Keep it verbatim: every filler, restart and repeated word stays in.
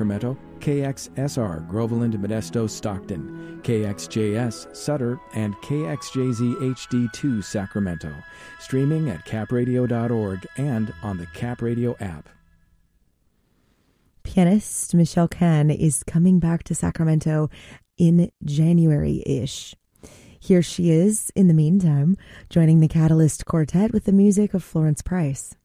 Sacramento, K X S R Groveland, Modesto, Stockton, K X J S Sutter, and K X J Z H D two Sacramento. Streaming at cap radio dot org and on the Cap Radio app. Pianist Michelle Khan is coming back to Sacramento in January-ish. Here she is, in the meantime, joining the Catalyst Quartet with the music of Florence Price.